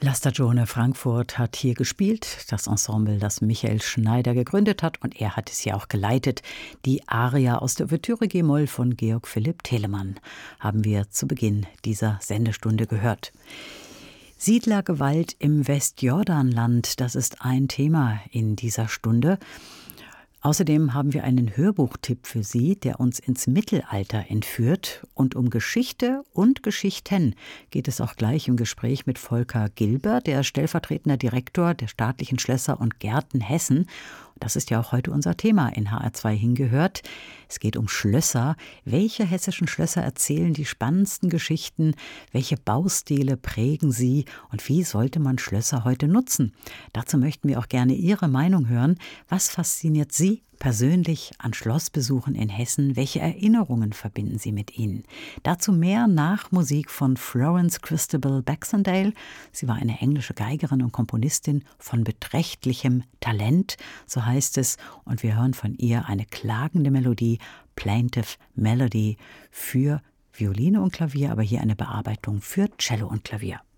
La Stagione Frankfurt hat hier gespielt, das Ensemble, das Michael Schneider gegründet hat, und er hat es ja auch geleitet. Die Aria aus der Ouvertüre G-Moll von Georg Philipp Telemann haben wir zu Beginn dieser Sendestunde gehört. Siedlergewalt im Westjordanland, das ist ein Thema in dieser Stunde. Außerdem haben wir einen Hörbuchtipp für Sie, der uns ins Mittelalter entführt. Und um Geschichte und Geschichten geht es auch gleich im Gespräch mit Volker Gilber, der stellvertretender Direktor der staatlichen Schlösser und Gärten Hessen. Das ist ja auch heute unser Thema in HR2 hingehört. Es geht um Schlösser. Welche hessischen Schlösser erzählen die spannendsten Geschichten? Welche Baustile prägen sie? Und wie sollte man Schlösser heute nutzen? Dazu möchten wir auch gerne Ihre Meinung hören. Was fasziniert Sie persönlich an Schlossbesuchen in Hessen? Welche Erinnerungen verbinden Sie mit ihnen? Dazu mehr nach Musik von Florence Christabel Baxendale. Sie war eine englische Geigerin und Komponistin von beträchtlichem Talent, so heißt es. Und wir hören von ihr eine klagende Melodie, Plaintive Melody, für Violine und Klavier, aber hier eine Bearbeitung für Cello und Klavier.